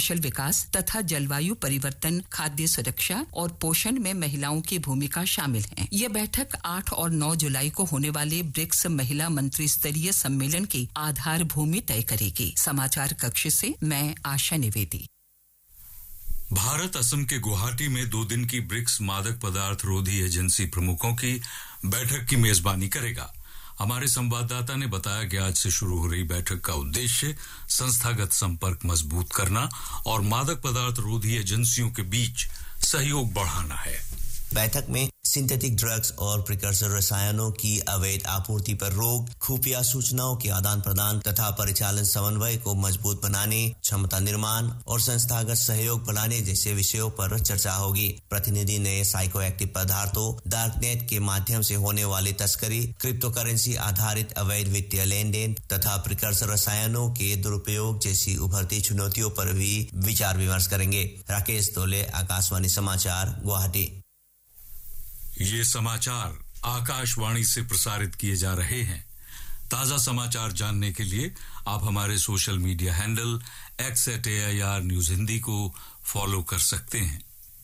कौशल विकास तथा जलवायु परिवर्तन, खाद्य सुरक्षा और पोषण में महिलाओं की भूमिका शामिल है। यह बैठक 8 और 9 जुलाई को होने वाले ब्रिक्स महिला मंत्री स्तरीय सम्मेलन की आधारभूमि तय करेगी। समाचार कक्ष से मैं आशा निवेदी। भारत असम के गुवाहाटी में 2 दिन की ब्रिक्स मादक पदार्थ रोधी एजेंसी प्रमुखों की बैठक की मेजबानी करेगा। हमारे संवाददाता ने बताया कि आज से शुरू हो रही बैठक का उद्देश्य संस्थागत संपर्क मजबूत करना और मादक पदार्थ रोधी एजेंसियों के बीच सहयोग बढ़ाना है। बैठक में सिंथेटिक ड्रग्स और प्रिकर्सर रसायनों की अवैध आपूर्ति पर रोक, खुफिया सूचनाओं के आदान प्रदान तथा परिचालन समन्वय को मजबूत बनाने, क्षमता निर्माण और संस्थागत सहयोग बढ़ाने जैसे विषयों पर चर्चा होगी। प्रतिनिधि ने साइको एक्टिव पदार्थों, डार्कनेट के माध्यम से होने वाली तस्करी, क्रिप्टो करेंसी आधारित अवैध वित्तीय लेन देन तथा प्रिकर्सर रसायनों के दुरुपयोग जैसी उभरती चुनौतियों पर भी विचार विमर्श करेंगे। राकेश तोले, आकाशवाणी समाचार, गुवाहाटी। ये समाचार आकाशवाणी से प्रसारित किए जा रहे हैं। ताजा समाचार जानने के लिए आप हमारे social media handle @AIR news Hindi को फॉलो कर सकते हैं।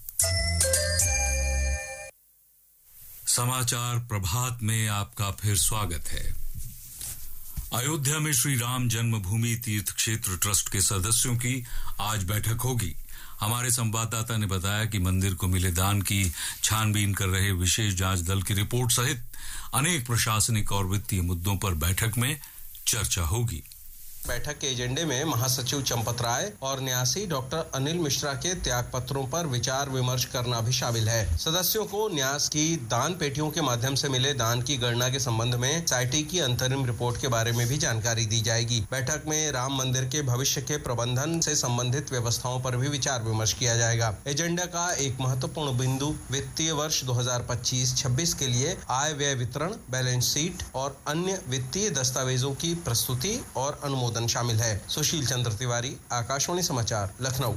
समाचार प्रभात में आपका फिर स्वागत है। अयोध्या में श्री राम जन्मभूमि तीर्थ क्षेत्र ट्रस्ट के सदस्यों की आज बैठक होगी। हमारे संवाददाता ने बताया कि मंदिर को मिले दान की छानबीन कर रहे विशेष जांच दल की रिपोर्ट सहित अनेक प्रशासनिक और वित्तीय मुद्दों पर बैठक में चर्चा होगी। बैठक के एजेंडे में महासचिव चंपत राय और न्यासी डॉक्टर अनिल मिश्रा के त्याग पत्रों पर विचार विमर्श करना भी शामिल है। सदस्यों को न्यास की दान पेटियों के माध्यम से मिले दान की गणना के संबंध में सोसाइटी की अंतरिम रिपोर्ट के बारे में भी जानकारी दी जाएगी। बैठक में राम मंदिर के भविष्य के प्रबंधन से संबंधित व्यवस्थाओं पर भी विचार विमर्श किया जाएगा। एजेंडा का एक महत्वपूर्ण बिंदु वित्तीय वर्ष 2025-26 के लिए आय व्यय वितरण, बैलेंस शीट और अन्य वित्तीय दस्तावेजों की प्रस्तुति और अनुमोदन शामिल है। सुशील चंद्र तिवारी, आकाशवाणी समाचार, लखनऊ।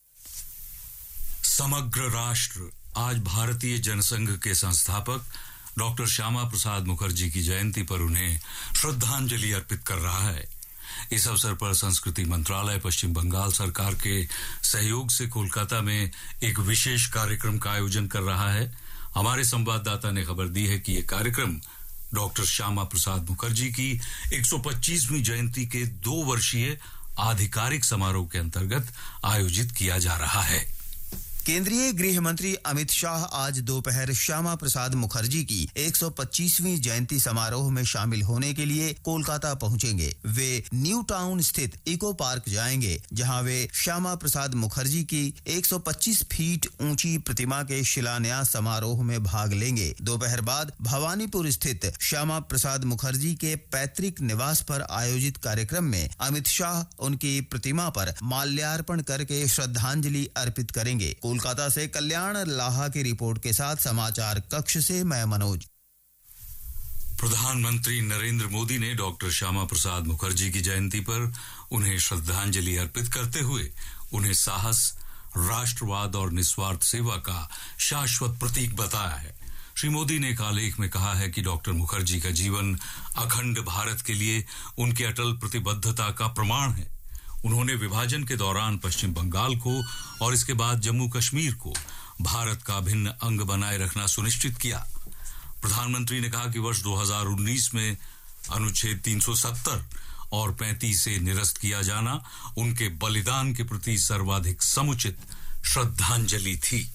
समग्र राष्ट्र आज भारतीय जनसंघ के संस्थापक डॉक्टर श्यामा प्रसाद मुखर्जी की जयंती पर उन्हें श्रद्धांजलि अर्पित कर रहा है। इस अवसर पर संस्कृति मंत्रालय पश्चिम बंगाल सरकार के सहयोग से कोलकाता में एक विशेष कार्यक्रम का आयोजन कर रहा है। हमारे संवाददाता ने खबर दी है कि यह कार्यक्रम डॉक्टर श्यामा प्रसाद मुखर्जी की 125वीं जयंती के 2 वर्षीय आधिकारिक समारोह के अंतर्गत आयोजित किया जा रहा है। केंद्रीय गृह मंत्री अमित शाह आज दोपहर श्यामा प्रसाद मुखर्जी की 125वीं जयंती समारोह में शामिल होने के लिए कोलकाता पहुंचेंगे। वे न्यू टाउन स्थित इको पार्क जाएंगे, जहां वे श्यामा प्रसाद मुखर्जी की 125 फीट ऊंची प्रतिमा के शिलान्यास समारोह में भाग लेंगे। दोपहर बाद भवानीपुर स्थित श्यामा प्रसाद मुखर्जी के पैतृक निवास पर आयोजित कार्यक्रम में अमित शाह उनकी प्रतिमा पर माल्यार्पण करके श्रद्धांजलि अर्पित करेंगे। कोलकाता से कल्याण लाहा की रिपोर्ट के साथ समाचार कक्ष से मैं मनोज। प्रधानमंत्री नरेंद्र मोदी ने डॉक्टर श्यामा प्रसाद मुखर्जी की जयंती पर उन्हें श्रद्धांजलि अर्पित करते हुए उन्हें साहस, राष्ट्रवाद और निस्वार्थ सेवा का शाश्वत प्रतीक बताया है। श्री मोदी ने एक आलेख में कहा है कि डॉक्टर मुखर्जी का जीवन अखंड भारत के लिए उनकी अटल प्रतिबद्धता का प्रमाण है। उन्होंने विभाजन के दौरान पश्चिम बंगाल को और इसके बाद जम्मू कश्मीर को भारत का अभिन्न अंग बनाए रखना सुनिश्चित किया। प्रधानमंत्री ने कहा कि वर्ष 2019 में अनुच्छेद 370 और 35 से निरस्त किया जाना उनके बलिदान के प्रति सर्वाधिक समुचित श्रद्धांजलि थी।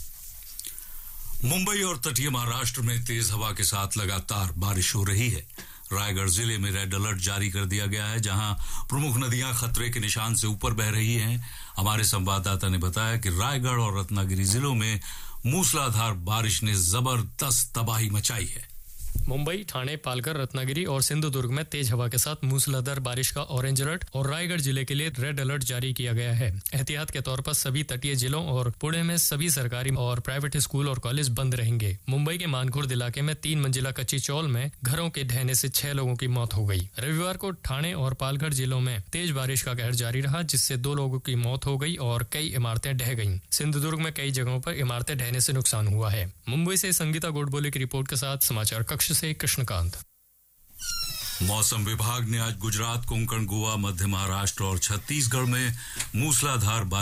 मुंबई और तटीय महाराष्ट्र में तेज हवा के साथ लगातार बारिश हो रही है। रायगढ़ जिले में रेड अलर्ट जारी कर दिया गया है, जहां प्रमुख नदियां खतरे के निशान से ऊपर बह रही हैं। हमारे संवाददाता ने बताया कि रायगढ़ और रत्नागिरी जिलों में मूसलाधार बारिश ने जबरदस्त तबाही मचाई है। मुंबई, ठाणे, पालघर, रत्नागिरी और सिंधुदुर्ग में तेज हवा के साथ मूसलाधार बारिश का ऑरेंज अलर्ट और रायगढ़ जिले के लिए रेड अलर्ट जारी किया गया है। एहतियात के तौर पर सभी तटीय जिलों और पुणे में सभी सरकारी और प्राइवेट स्कूल और कॉलेज बंद रहेंगे। मुंबई के मानखुर्द इलाके में 3 मंजिला कच्ची चौल में घरों के ढहने से 6 लोगों की मौत हो गई। रविवार को ठाणे और पालघर जिलों में तेज बारिश का कहर जारी रहा, जिससे 2 लोगों की मौत हो गई और कई इमारतें ढह गईं। सिंधुदुर्ग में कई जगहों पर इमारतें ढहने से नुकसान हुआ है। मुंबई से संगीता गोडबोले की रिपोर्ट के साथ समाचार कक्ष से कृष्णकांत। मौसम विभाग ने आज गुजरात, कोंकण, गोवा, मध्य महाराष्ट्र और छत्तीसगढ़ में मूसलाधार